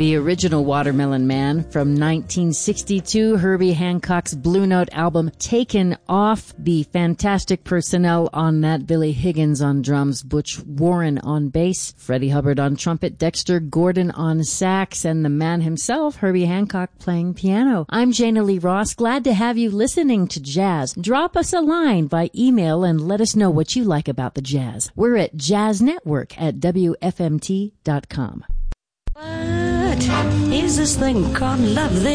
The original Watermelon Man from 1962, Herbie Hancock's Blue Note album, taken off. The fantastic personnel on that: Billy Higgins on drums, Butch Warren on bass, Freddie Hubbard on trumpet, Dexter Gordon on sax, and the man himself, Herbie Hancock, playing piano. I'm Jana Lee Ross. Glad to have you listening to jazz. Drop us a line by email and let us know what you like about the jazz. We're at jazznetwork@wfmt.com. What is this thing called love?